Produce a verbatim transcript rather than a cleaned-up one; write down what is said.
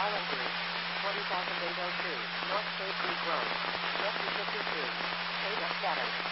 Entering. twenty thousand eight oh two. North State Creek Road. F fifty-two. State of status.